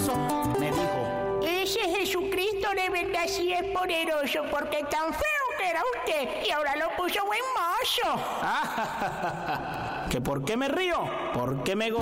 poderoso, me dijo. Ese Jesucristo de verdad sí es poderoso, porque tan feo que era usted y ahora lo puso buen mozo. ¿Que por qué me río? Porque me